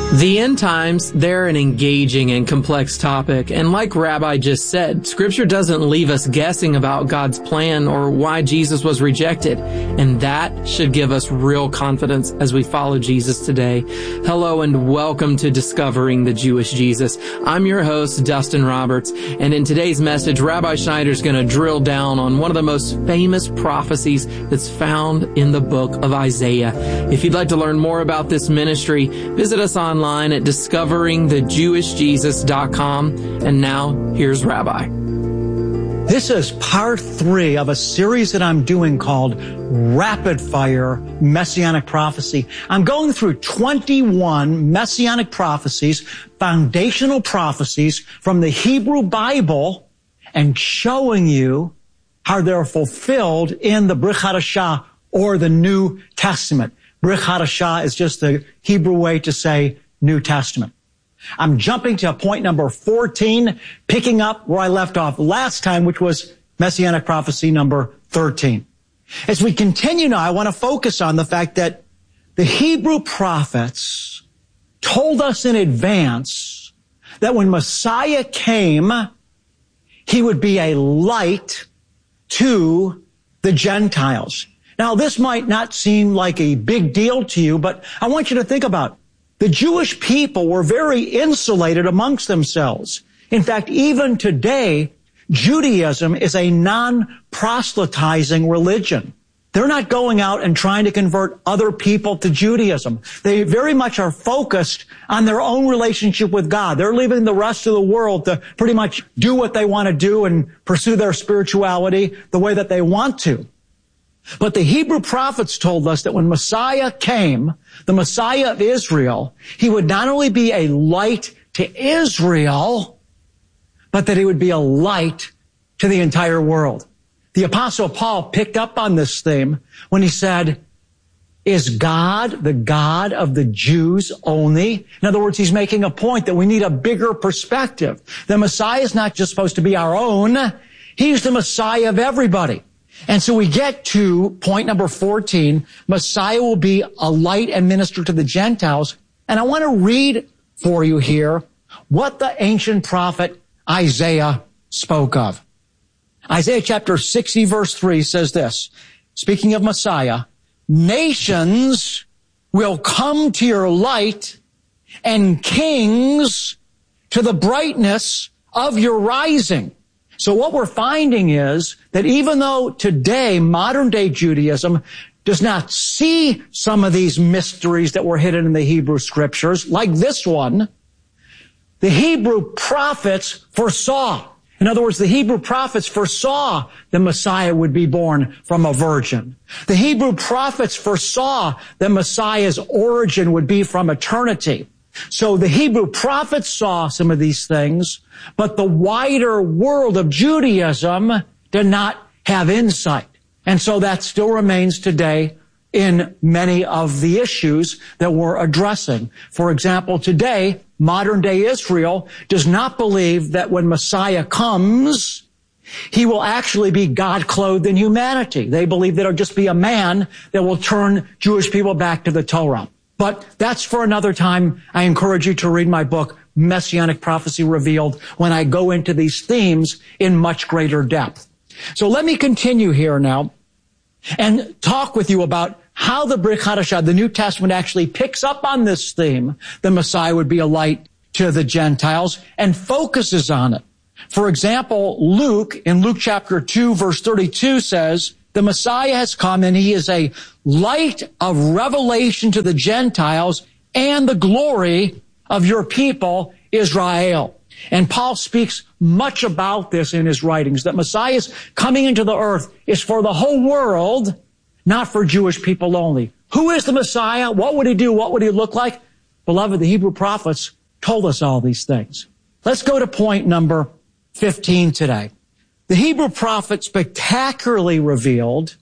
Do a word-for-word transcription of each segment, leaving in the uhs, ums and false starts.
The end times, they're an engaging and complex topic, and like Rabbi just said, Scripture doesn't leave us guessing about God's plan or why Jesus was rejected, and that should give us real confidence as we follow Jesus today. Hello and welcome to Discovering the Jewish Jesus. I'm your host, Dustin Roberts, and in today's message, Rabbi Schneider's going to drill down on one of the most famous prophecies that's found in the book of Isaiah. If you'd like to learn more about this ministry, visit us online Online at discovering the jewish jesus dot com. And now, here's Rabbi. This is part three of a series that I'm doing called Rapid Fire Messianic Prophecy. I'm going through twenty-one Messianic prophecies, foundational prophecies from the Hebrew Bible, and showing you how they're fulfilled in the Brit Hadashah, or the New Testament. Brit Hadashah is just the Hebrew way to say New Testament. I'm jumping to point number fourteen, picking up where I left off last time, which was Messianic prophecy number thirteen. As we continue now, I want to focus on the fact that the Hebrew prophets told us in advance that when Messiah came, he would be a light to the Gentiles. Now, this might not seem like a big deal to you, but I want you to think about it. The Jewish people were very insulated amongst themselves. In fact, even today, Judaism is a non-proselytizing religion. They're not going out and trying to convert other people to Judaism. They very much are focused on their own relationship with God. They're leaving the rest of the world to pretty much do what they want to do and pursue their spirituality the way that they want to. But the Hebrew prophets told us that when Messiah came, the Messiah of Israel, he would not only be a light to Israel, but that he would be a light to the entire world. The Apostle Paul picked up on this theme when he said, is God the God of the Jews only? In other words, he's making a point that we need a bigger perspective. The Messiah is not just supposed to be our own. He's the Messiah of everybody. And so we get to point number fourteen, Messiah will be a light and minister to the Gentiles. And I want to read for you here what the ancient prophet Isaiah spoke of. Isaiah chapter sixty verse three says this, speaking of Messiah, nations will come to your light and kings to the brightness of your rising. So what we're finding is that even though today modern day Judaism does not see some of these mysteries that were hidden in the Hebrew scriptures, like this one, the Hebrew prophets foresaw. In other words, the Hebrew prophets foresaw the Messiah would be born from a virgin. The Hebrew prophets foresaw that Messiah's origin would be from eternity. So the Hebrew prophets saw some of these things, but the wider world of Judaism did not have insight. And so that still remains today in many of the issues that we're addressing. For example, today, modern day Israel does not believe that when Messiah comes, he will actually be God clothed in humanity. They believe that it'll just be a man that will turn Jewish people back to the Torah. But that's for another time. I encourage you to read my book, Messianic Prophecy Revealed, when I go into these themes in much greater depth. So let me continue here now and talk with you about how the Brit Hadashah, the New Testament, actually picks up on this theme. The Messiah would be a light to the Gentiles and focuses on it. For example, Luke, in Luke chapter two, verse thirty-two says, the Messiah has come and he is a light of revelation to the Gentiles and the glory of your people, Israel. And Paul speaks much about this in his writings, that Messiah's coming into the earth is for the whole world, not for Jewish people only. Who is the Messiah? What would he do? What would he look like? Beloved, the Hebrew prophets told us all these things. Let's go to point number fifteen today. The Hebrew prophet spectacularly revealed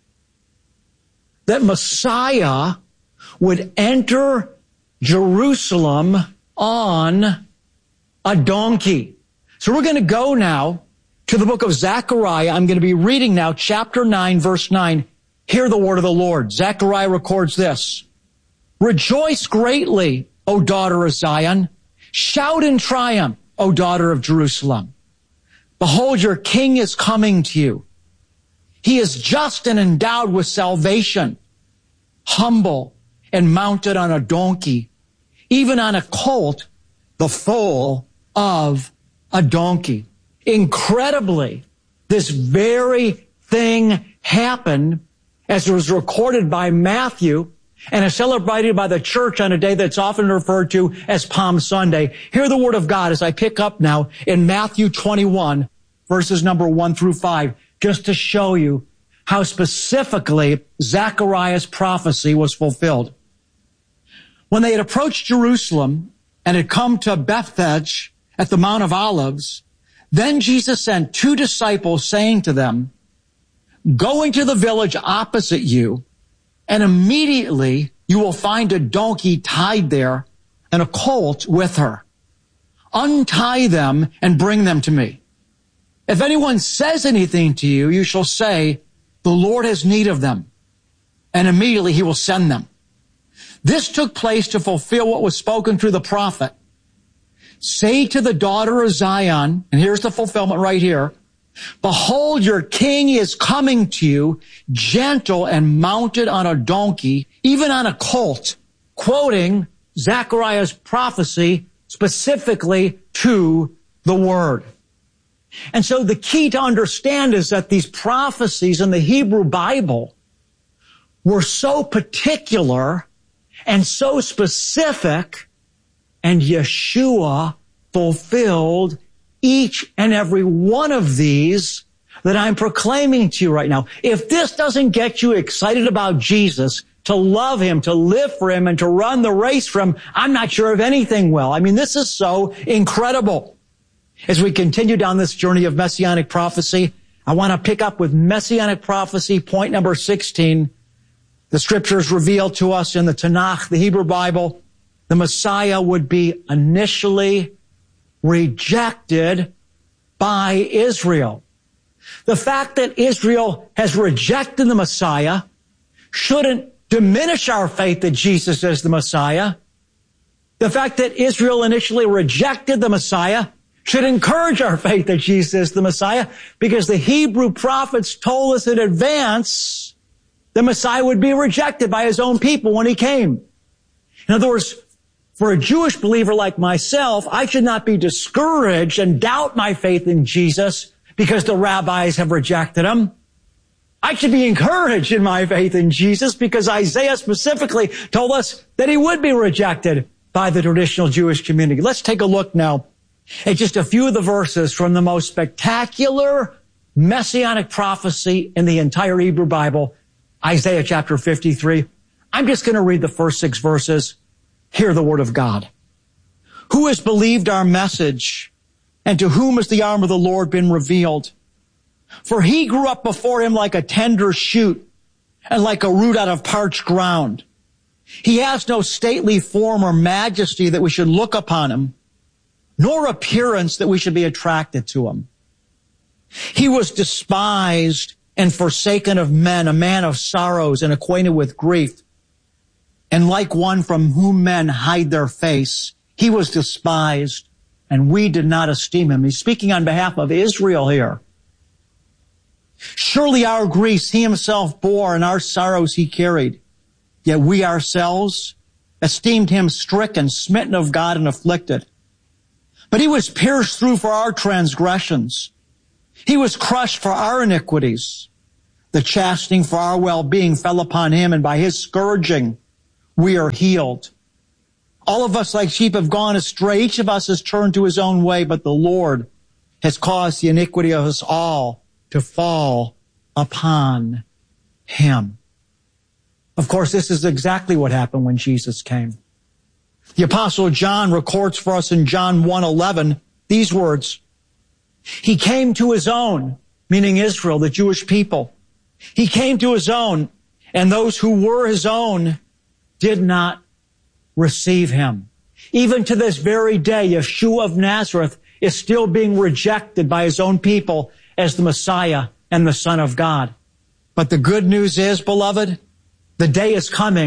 that Messiah would enter Jerusalem on a donkey. So we're going to go now to the book of Zechariah. I'm going to be reading now chapter nine, verse nine. Hear the word of the Lord. Zechariah records this. Rejoice greatly, O daughter of Zion. Shout in triumph, O daughter of Jerusalem. Behold, your king is coming to you. He is just and endowed with salvation, humble and mounted on a donkey, even on a colt, the foal of a donkey. Incredibly, this very thing happened as it was recorded by Matthew and is celebrated by the church on a day that's often referred to as Palm Sunday. Hear the word of God as I pick up now in Matthew twenty-one, verses number one through five, just to show you how specifically Zechariah's prophecy was fulfilled. When they had approached Jerusalem and had come to Bethphage at the Mount of Olives, then Jesus sent two disciples, saying to them, go into the village opposite you, and immediately you will find a donkey tied there and a colt with her. Untie them and bring them to me. If anyone says anything to you, you shall say, the Lord has need of them, and immediately he will send them. This took place to fulfill what was spoken through the prophet. Say to the daughter of Zion, and here's the fulfillment right here, behold, your king is coming to you, gentle and mounted on a donkey, even on a colt, quoting Zechariah's prophecy specifically to the word. And so the key to understand is that these prophecies in the Hebrew Bible were so particular and so specific, and Yeshua fulfilled each and every one of these that I'm proclaiming to you right now. If this doesn't get you excited about Jesus, to love him, to live for him, and to run the race for him, I'm not sure if anything will. I mean, this is so incredible. As we continue down this journey of Messianic prophecy, I want to pick up with Messianic prophecy, point number sixteen. The scriptures reveal to us in the Tanakh, the Hebrew Bible, the Messiah would be initially rejected by Israel. The fact that Israel has rejected the Messiah shouldn't diminish our faith that Jesus is the Messiah. The fact that Israel initially rejected the Messiah should encourage our faith that Jesus is the Messiah, because the Hebrew prophets told us in advance the Messiah would be rejected by his own people when he came. In other words, for a Jewish believer like myself, I should not be discouraged and doubt my faith in Jesus because the rabbis have rejected him. I should be encouraged in my faith in Jesus because Isaiah specifically told us that he would be rejected by the traditional Jewish community. Let's take a look now at just a few of the verses from the most spectacular messianic prophecy in the entire Hebrew Bible, Isaiah chapter fifty-three. I'm just going to read the first six verses. Hear the word of God. Who has believed our message, and to whom has the arm of the Lord been revealed? For he grew up before him like a tender shoot, and like a root out of parched ground. He has no stately form or majesty that we should look upon him, nor appearance that we should be attracted to him. He was despised and forsaken of men, a man of sorrows and acquainted with grief. And like one from whom men hide their face, he was despised, and we did not esteem him. He's speaking on behalf of Israel here. Surely our griefs he himself bore, and our sorrows he carried. Yet we ourselves esteemed him stricken, smitten of God, and afflicted. But he was pierced through for our transgressions. He was crushed for our iniquities. The chastening for our well-being fell upon him, and by his scourging we are healed. All of us like sheep have gone astray. Each of us has turned to his own way, but the Lord has caused the iniquity of us all to fall upon him. Of course, this is exactly what happened when Jesus came. The Apostle John records for us in John one eleven these words. He came to his own, meaning Israel, the Jewish people. He came to his own, and those who were his own did not receive him. Even to this very day, Yeshua of Nazareth is still being rejected by his own people as the Messiah and the Son of God. But the good news is, beloved, the day is coming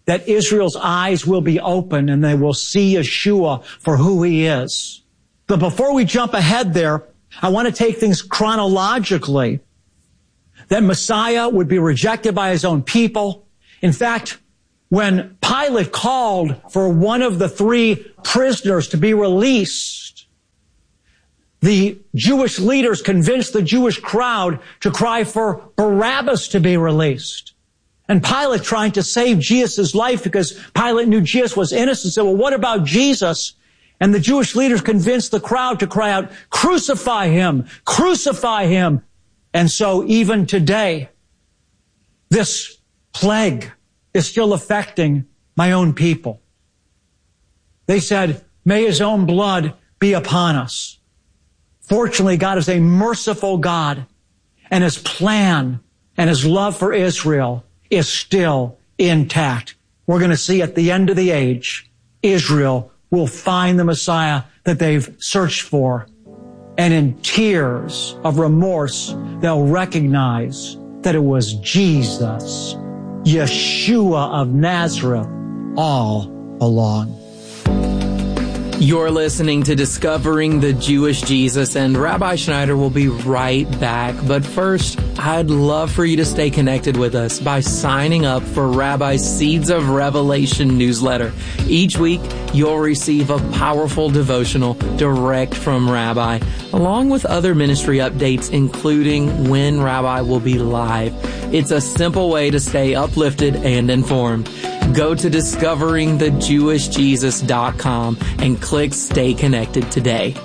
that Israel's eyes will be open and they will see Yeshua for who he is. But before we jump ahead there, I want to take things chronologically. That Messiah would be rejected by his own people. In fact, when Pilate called for one of the three prisoners to be released, the Jewish leaders convinced the Jewish crowd to cry for Barabbas to be released. And Pilate, trying to save Jesus' life because Pilate knew Jesus was innocent, said, well, what about Jesus? And the Jewish leaders convinced the crowd to cry out, crucify him, crucify him. And so even today, this plague is still affecting my own people. They said, may his own blood be upon us. Fortunately, God is a merciful God, and his plan and his love for Israel is still intact. We're going to see at the end of the age, Israel will find the Messiah that they've searched for. And in tears of remorse, they'll recognize that it was Jesus, Yeshua of Nazareth, all along. You're listening to Discovering the Jewish Jesus, and Rabbi Schneider will be right back. But first, I'd love for you to stay connected with us by signing up for Rabbi's Seeds of Revelation newsletter. Each week, you'll receive a powerful devotional direct from Rabbi, along with other ministry updates, including when Rabbi will be live. It's a simple way to stay uplifted and informed. Go to discovering the jewish jesus dot com and click Stay Connected today.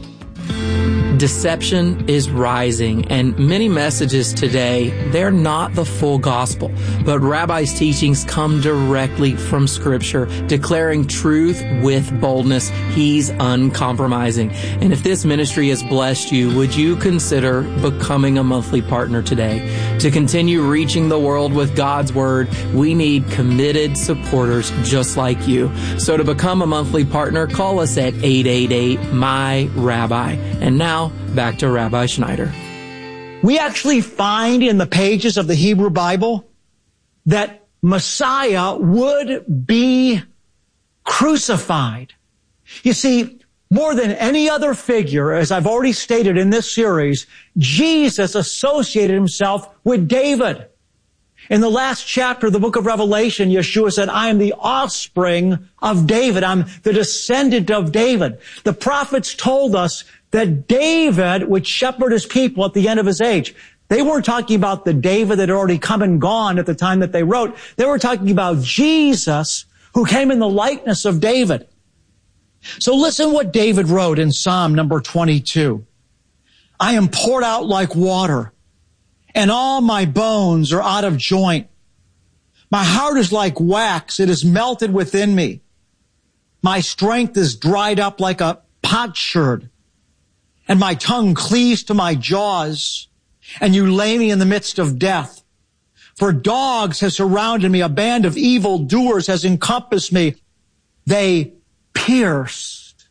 Deception is rising, and many messages today, they're not the full gospel, but Rabbi's teachings come directly from Scripture, declaring truth with boldness. He's uncompromising. And if this ministry has blessed you, would you consider becoming a monthly partner today? To continue reaching the world with God's Word, we need committed supporters just like you. So to become a monthly partner, call us at eight eight eight, M Y, Rabbi. And now, back to Rabbi Schneider. We actually find in the pages of the Hebrew Bible that Messiah would be crucified. You see, more than any other figure, as I've already stated in this series, Jesus associated himself with David. In the last chapter of the book of Revelation, Yeshua said, I am the offspring of David. I'm the descendant of David. The prophets told us that David would shepherd his people at the end of his age. They weren't talking about the David that had already come and gone at the time that they wrote. They were talking about Jesus, who came in the likeness of David. So listen what David wrote in Psalm number twenty-two. I am poured out like water, and all my bones are out of joint. My heart is like wax. It is melted within me. My strength is dried up like a potsherd, and my tongue cleaves to my jaws, and you lay me in the midst of death. For dogs have surrounded me. A band of evil doers has encompassed me. They pierced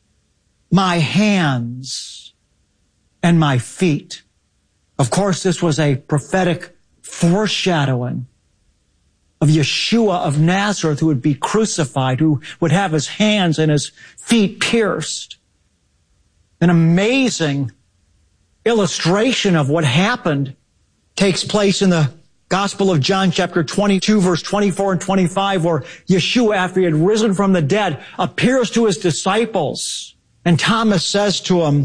my hands and my feet. Of course, this was a prophetic foreshadowing of Yeshua of Nazareth, who would be crucified, who would have his hands and his feet pierced. An amazing illustration of what happened takes place in the Gospel of John, chapter twenty-two, verse twenty-four and twenty-five, where Yeshua, after he had risen from the dead, appears to his disciples. And Thomas says to him,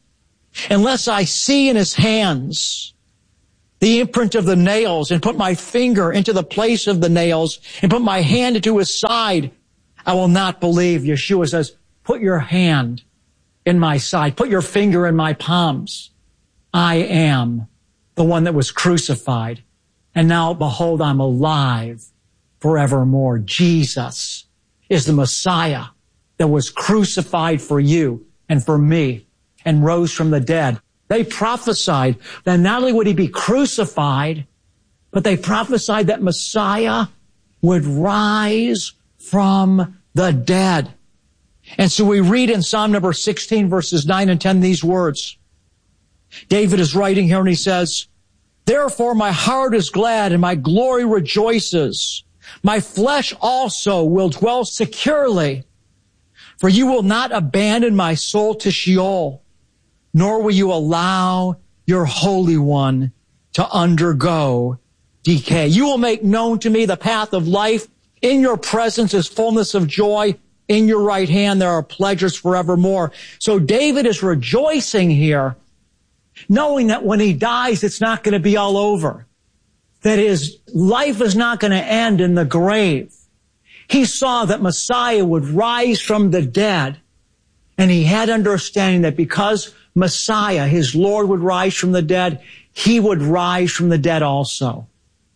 unless I see in his hands the imprint of the nails, and put my finger into the place of the nails, and put my hand into his side, I will not believe. Yeshua says, put your hand in my side, put your finger in my palms. I am the one that was crucified. And now, behold, I'm alive forevermore. Jesus is the Messiah that was crucified for you and for me and rose from the dead. They prophesied that not only would he be crucified, but they prophesied that Messiah would rise from the dead. And so we read in Psalm number sixteen, verses nine and ten, these words. David is writing here and he says, therefore my heart is glad and my glory rejoices. My flesh also will dwell securely, for you will not abandon my soul to Sheol, nor will you allow your Holy One to undergo decay. You will make known to me the path of life. In your presence is fullness of joy. In your right hand there are pleasures forevermore. So David is rejoicing here, knowing that when he dies, it's not going to be all over, that his life is not going to end in the grave. He saw that Messiah would rise from the dead, and he had understanding that because Messiah, his Lord, would rise from the dead, he would rise from the dead also.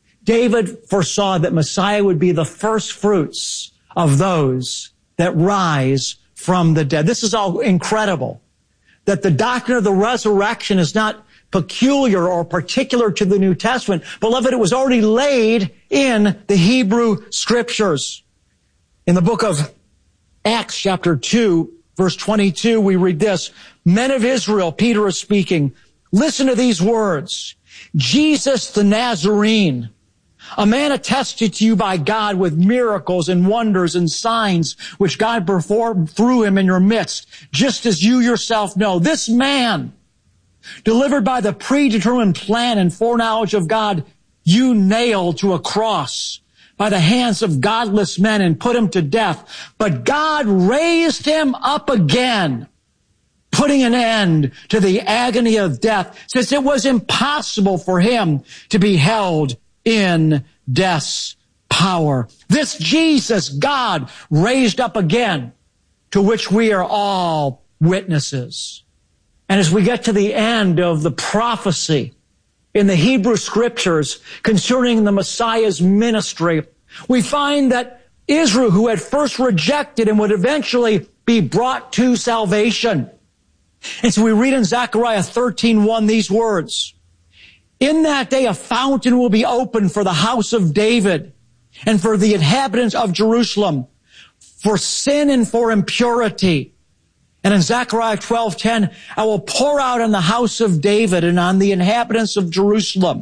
David foresaw that Messiah would be the first fruits of those that rise from the dead. This is all incredible, that the doctrine of the resurrection is not peculiar or particular to the New Testament. Beloved, it was already laid in the Hebrew Scriptures. In the book of Acts chapter two, verse twenty-two, we read this: Men of Israel, Peter is speaking, listen to these words. Jesus the Nazarene, a man attested to you by God with miracles and wonders and signs which God performed through him in your midst, just as you yourself know. This man, delivered by the predetermined plan and foreknowledge of God, you nailed to a cross by the hands of godless men and put him to death. But God raised him up again, putting an end to the agony of death, since it was impossible for him to be held in death's power. This Jesus God raised up again, to which we are all witnesses. And as we get to the end of the prophecy in the Hebrew Scriptures concerning the Messiah's ministry, we find that Israel, who had first rejected him, would eventually be brought to salvation. And so we read in Zechariah thirteen one these words: In that day a fountain will be opened for the house of David and for the inhabitants of Jerusalem, for sin and for impurity. And in Zechariah twelve ten, I will pour out on the house of David and on the inhabitants of Jerusalem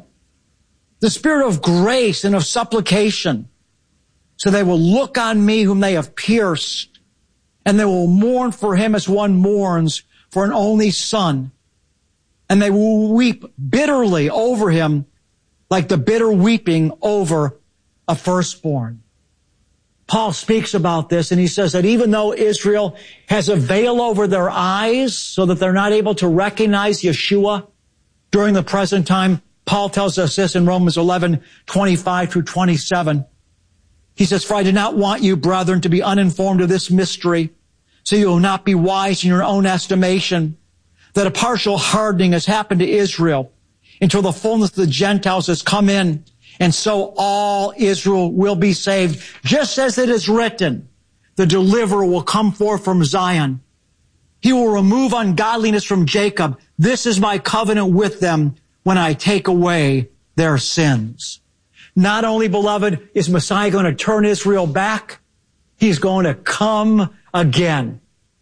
the spirit of grace and of supplication, so they will look on me whom they have pierced, and they will mourn for him as one mourns for an only son, and they will weep bitterly over him like the bitter weeping over a firstborn. Paul speaks about this, and he says that even though Israel has a veil over their eyes so that they're not able to recognize Yeshua during the present time, Paul tells us this in Romans eleven twenty-five through twenty-seven. He says, For I do not want you, brethren, to be uninformed of this mystery, so you will not be wise in your own estimation, that a partial hardening has happened to Israel until the fullness of the Gentiles has come in, and so all Israel will be saved. Just as it is written, the deliverer will come forth from Zion. He will remove ungodliness from Jacob. This is my covenant with them when I take away their sins. Not only, beloved, is Messiah going to turn Israel back, he's going to come again.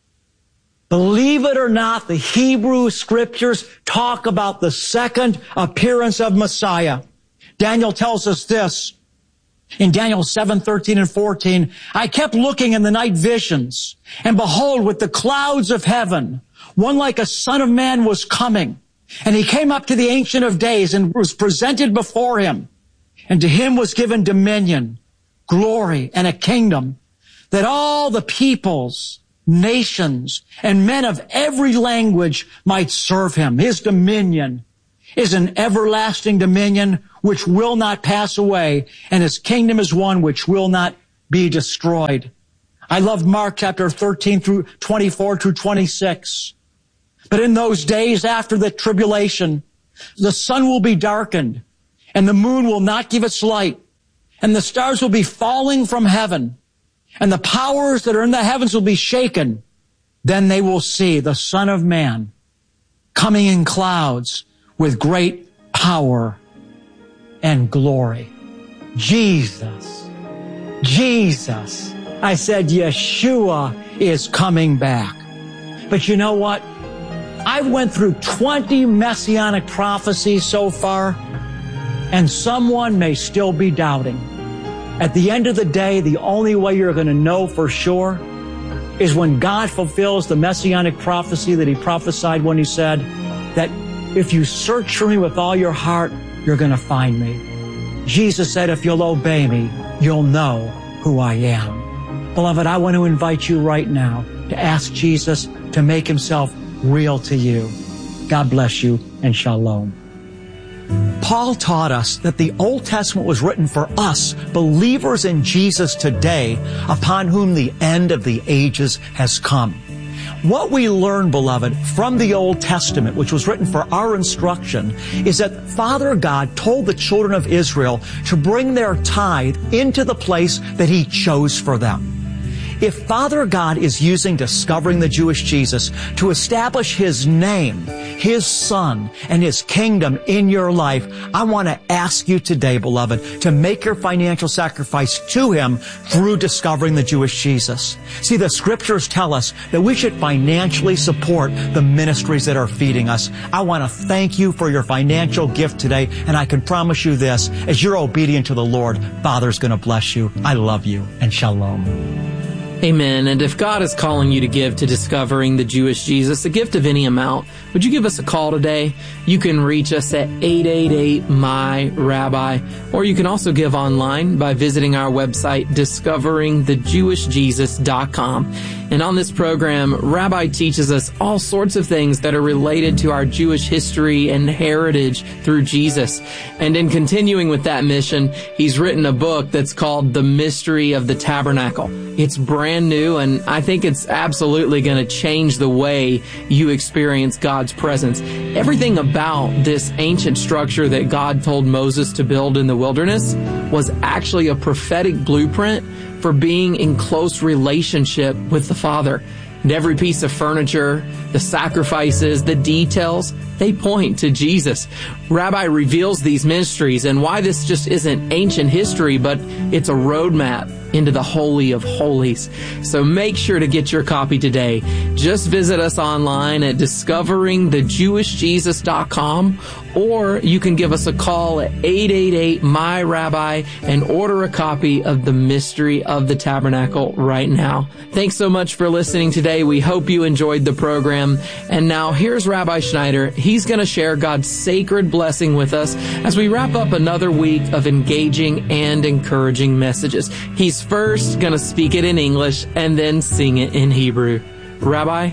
Believe it or not, the Hebrew Scriptures talk about the second appearance of Messiah. Daniel tells us this in Daniel seven thirteen and fourteen. I kept looking in the night visions, and behold, with the clouds of heaven, one like a son of man was coming. And he came up to the Ancient of Days and was presented before him. And to him was given dominion, glory, and a kingdom, that all the peoples, nations, and men of every language might serve him. His dominion is an everlasting dominion which will not pass away, and his kingdom is one which will not be destroyed. I love Mark chapter thirteen through twenty-four through twenty-six. But in those days after the tribulation, the sun will be darkened, and the moon will not give its light, and the stars will be falling from heaven, and the powers that are in the heavens will be shaken. Then they will see the Son of Man coming in clouds with great power and glory. Jesus, Jesus. I said Yeshua is coming back. But you know what? I went through twenty messianic prophecies so far, and someone may still be doubting. At the end of the day, the only way you're going to know for sure is when God fulfills the messianic prophecy that he prophesied when he said that if you search for me with all your heart, you're going to find me. Jesus said, if you'll obey me, you'll know who I am. Beloved, I want to invite you right now to ask Jesus to make himself real to you. God bless you and shalom. Paul taught us that the Old Testament was written for us, believers in Jesus today, upon whom the end of the ages has come. What we learn, beloved, from the Old Testament, which was written for our instruction, is that Father God told the children of Israel to bring their tithe into the place that he chose for them. If Father God is using discovering the Jewish Jesus to establish his name, his son, and his kingdom in your life, I want to ask you today, beloved, to make your financial sacrifice to him through discovering the Jewish Jesus. See, the scriptures tell us that we should financially support the ministries that are feeding us. I want to thank you for your financial gift today, and I can promise you this, as you're obedient to the Lord, Father's going to bless you. I love you, and shalom. Amen. And if God is calling you to give to discovering the Jewish Jesus, a gift of any amount, would you give us a call today? You can reach us at eight eight eight, M Y, Rabbi, or you can also give online by visiting our website, discovering the jewish jesus dot com. And on this program, Rabbi teaches us all sorts of things that are related to our Jewish history and heritage through Jesus. And in continuing with that mission, he's written a book that's called The Mystery of the Tabernacle. It's brand new, and I think it's absolutely going to change the way you experience God's presence. Everything about this ancient structure that God told Moses to build in the wilderness was actually a prophetic blueprint for being in close relationship with the Father. And every piece of furniture, the sacrifices, the details, they point to Jesus. Rabbi reveals these mysteries and why this just isn't ancient history, but it's a roadmap into the Holy of Holies. So make sure to get your copy today. Just visit us online at discovering the jewish jesus dot com, or you can give us a call at eight eight eight, M Y, Rabbi and order a copy of The Mystery of the Tabernacle right now. Thanks so much for listening today. We hope you enjoyed the program. And now here's Rabbi Schneider. He's going to share God's sacred blessing with us as we wrap up another week of engaging and encouraging messages. He's first going to speak it in English and then sing it in Hebrew. Rabbi?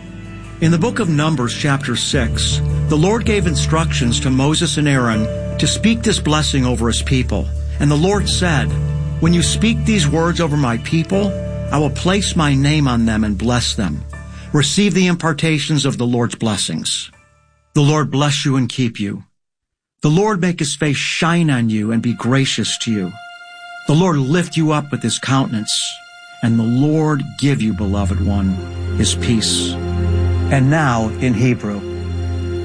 In the book of Numbers, chapter six, the Lord gave instructions to Moses and Aaron to speak this blessing over his people. And the Lord said, when you speak these words over my people, I will place my name on them and bless them. Receive the impartations of the Lord's blessings. The Lord bless you and keep you. The Lord make his face shine on you and be gracious to you. The Lord lift you up with his countenance, and the Lord give you, beloved one, his peace. And now in Hebrew.